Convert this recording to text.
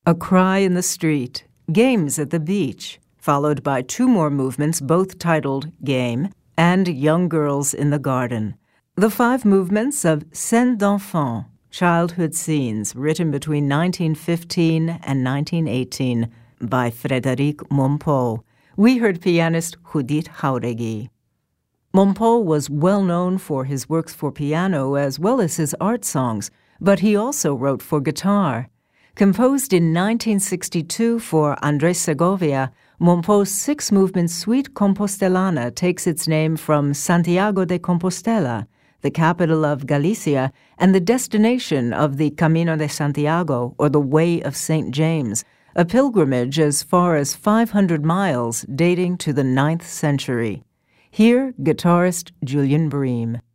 A Cry in the Street, Games at the Beach, followed by two more movements both titled Game and Young Girls in the Garden. The five movements of Scènes d'enfants, Childhood Scenes, written between 1915 and 1918 by Frédéric Mompot. We heard pianist Judith Jauregui. Mompot was well known for his works for piano as well as his art songs, but he also wrote for guitar. Composed in 1962 for Andrés Segovia, Mompot's six-movement Suite Compostelana takes its name from Santiago de Compostela, the capital of Galicia and the destination of the Camino de Santiago, or the Way of St. James, a pilgrimage as far as 500 miles dating to the 9th century. Here, guitarist Julian Bream.